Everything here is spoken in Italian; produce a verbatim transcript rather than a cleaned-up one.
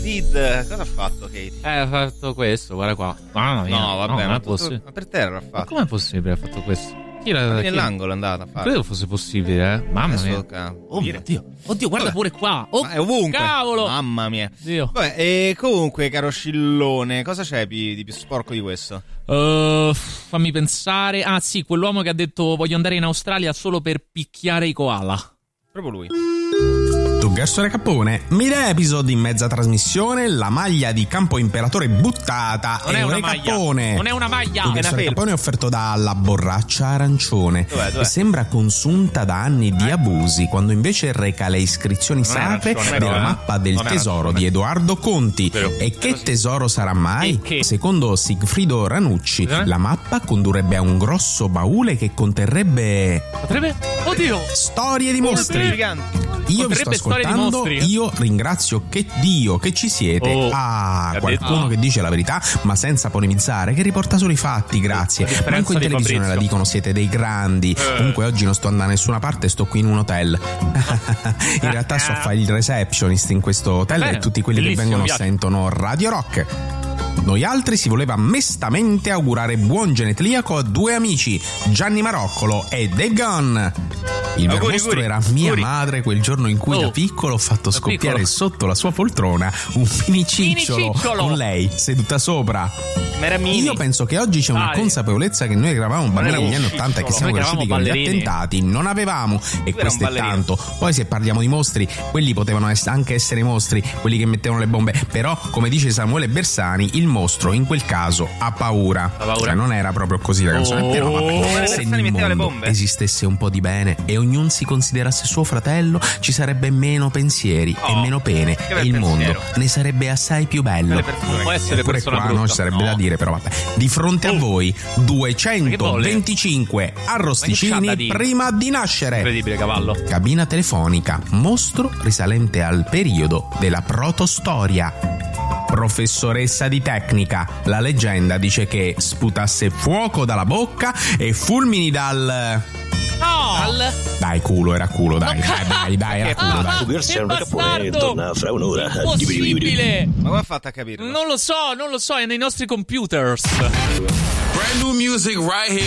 did. Cosa ha fatto Katie? Eh, ha fatto questo, guarda qua. Mamma mia. No, vabbè, no, ma, è possibile. ma per terra l'ha fatto. Ma com'è possibile ha fatto questo? Chi l'ha, Ma chi... nell'angolo è andata a fare. Credo fosse possibile, eh. Mamma Adesso mia. tocca Oh mio Dio. Oddio, guarda Vabbè. pure qua. Oh, Ma è ovunque. cavolo. Mamma mia. Dio. Vabbè, e comunque, caro Scillone, cosa c'è di, di più sporco di questo? Uh, fammi pensare. Ah, sì, quell'uomo che ha detto voglio andare in Australia solo per picchiare i koala. Proprio lui. Tu Garsone Cappone, mille episodi in mezza trasmissione, la maglia di Campo Imperatore buttata. Non è una maglia. Cappone. Non è una maglia. Tu È una Garsone felpa. Cappone è offerto dalla borraccia arancione, Dov'è, dov'è? che sembra consunta da anni di abusi, quando invece reca le iscrizioni Non è sacre arancione, della però, eh. mappa del Non è tesoro arancione. di Edoardo Conti. Vero. E che tesoro sarà mai? E che? Secondo Sigfrido Ranucci, Eh? la mappa condurrebbe a un grosso baule che conterrebbe Potrebbe. Oddio. storie di mostri. Giganti. Io vi sto Potrebbe storie di ascoltando, mostri. io ringrazio che Dio che ci siete. Oh, ah, ha qualcuno detto. che dice la verità, ma senza polemizzare, che riporta solo i fatti, grazie. A differenza Manco in di televisione Fabrizio. la dicono, siete dei grandi. Eh. Comunque oggi non sto andando da nessuna parte, sto qui in un hotel. In realtà so fare il receptionist in questo hotel Bene, e tutti quelli che bellissimo, vengono mi piace. sentono Radio Rock. Noi altri si voleva mestamente augurare buon genetliaco a due amici, Gianni Maroccolo e Dave Gunn. Il vero Auguri, mostro auguri, era mia auguri. madre quel giorno in cui Oh, da piccolo ho fatto da scoppiare piccolo. sotto la sua poltrona un minicicciolo Minicicciolo. con lei seduta sopra. Ma era mini. Io penso che oggi c'è una Dai. consapevolezza che noi che eravamo bambini Ma negli anni minicicciolo. ottanta e che siamo Noi che cresciuti con eravamo gli ballerini. attentati non avevamo, e era questo un è ballerino. tanto. Poi se parliamo di mostri, quelli potevano ess- anche essere mostri, quelli che mettevano le bombe, però come dice Samuele Bersani, il mostro in quel caso ha paura. Ha paura. Cioè, non era proprio così la canzone, Oh. però vabbè, Samuele se Bersani nel metteva le mondo bombe? esistesse un po' di bene e ognuno si considerasse suo fratello, ci sarebbe meno pensieri Oh, e meno pene che e bel il pensiero. mondo ne sarebbe assai più bello. Quelle persone Non può che- essere Eppure persona qua brutta. non ci sarebbe No. da dire, però vabbè. Di fronte a Oh. voi duecentoventicinque Ma che c'ha arrosticini da dire? prima di nascere. Incredibile, cavallo. Cabina telefonica, mostro risalente al periodo della protostoria. Professoressa di tecnica, la leggenda dice che sputasse fuoco dalla bocca e fulmini dal... No. Al... Dai culo, era culo, dai, dai, dai, dai, era culo, dai. Ah, Garsone che Cappone bastardo! torna fra un'ora. Impossibile. Ma come ha fatto a capirlo? Non lo so, non lo so, è nei nostri computers. Brand new music right here.